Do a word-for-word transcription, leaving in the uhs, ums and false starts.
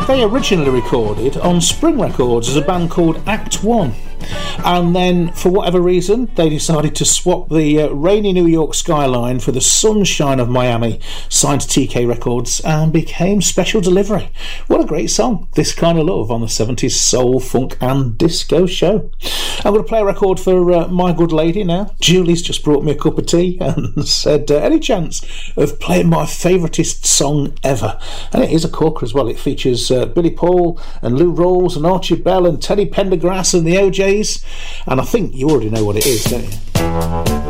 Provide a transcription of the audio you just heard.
they originally recorded on Spring Records as a band called Act One. And then, for whatever reason, they decided to swap the uh, rainy New York skyline for the sunshine of Miami, signed to T K Records, and became Special Delivery. What a great song, This Kind of Love, on the seventies soul, funk and disco show. I'm going to play a record for uh, my good lady now. Julie's just brought me a cup of tea and said, uh, any chance of playing my favouriteest song ever? And it is a corker as well. It features uh, Billy Paul and Lou Rawls and Archie Bell and Teddy Pendergrass and the O Js. And I think you already know what it is, don't you?